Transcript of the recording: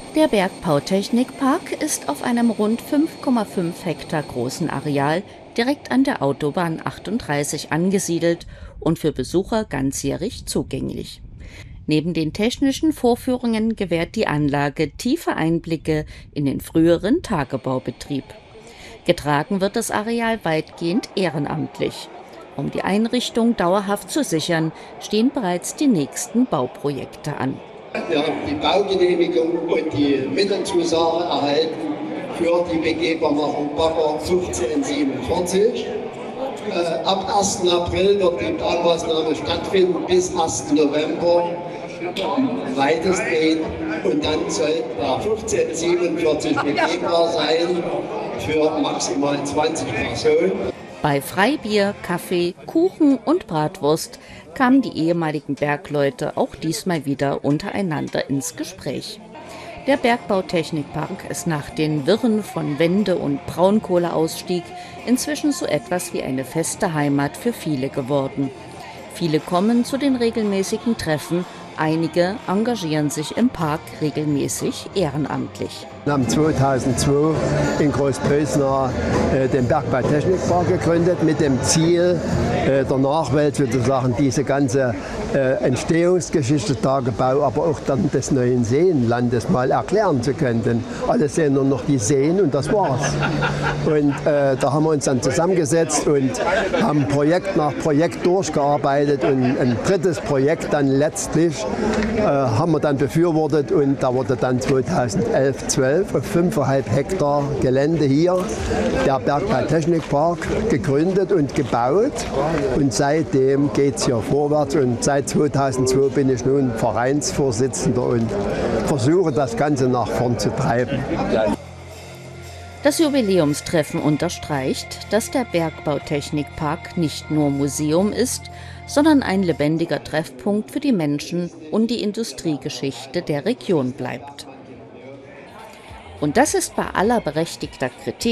Der Bergbautechnikpark ist auf einem rund 5,5 Hektar großen Areal direkt an der Autobahn 38 angesiedelt und für Besucher ganzjährig zugänglich. Neben den technischen Vorführungen gewährt die Anlage tiefe Einblicke in den früheren Tagebaubetrieb. Getragen wird das Areal weitgehend ehrenamtlich. Um die Einrichtung dauerhaft zu sichern, stehen bereits die nächsten Bauprojekte an. Wir haben die Baugenehmigung und die Mittelzusage erhalten für die Begehbarmachung Bagger 1547. Ab 1. April wird die Baumaßnahme stattfinden bis 1. November weitestgehend, und dann soll der 1547 begehbar sein für maximal 20 Personen. Bei Freibier, Kaffee, Kuchen und Bratwurst kamen die ehemaligen Bergleute auch diesmal wieder untereinander ins Gespräch. Der Bergbautechnikpark ist nach den Wirren von Wende- und Braunkohleausstieg inzwischen so etwas wie eine feste Heimat für viele geworden. Viele kommen zu den regelmäßigen Treffen, einige engagieren sich im Park regelmäßig ehrenamtlich. Wir haben 2002 in Großpösna den Bergbautechnikpark gegründet mit dem Ziel, der Nachwelt sozusagen diese ganze Entstehungsgeschichte, Tagebau, aber auch dann des neuen Seenlandes mal erklären zu können. Denn alle sehen nur noch die Seen und das war's. Und da haben wir uns dann zusammengesetzt und haben Projekt nach Projekt durchgearbeitet, und ein drittes Projekt dann letztlich haben wir dann befürwortet, und da wurde dann 2011/12 auf 5,5 Hektar Gelände hier der Bergbautechnikpark gegründet und gebaut, und seitdem geht es hier vorwärts, und seit 2002 bin ich nun Vereinsvorsitzender und versuche das Ganze nach vorn zu treiben. Das Jubiläumstreffen unterstreicht, dass der Bergbautechnikpark nicht nur Museum ist, sondern ein lebendiger Treffpunkt für die Menschen und die Industriegeschichte der Region bleibt. Und das ist bei aller berechtigter Kritik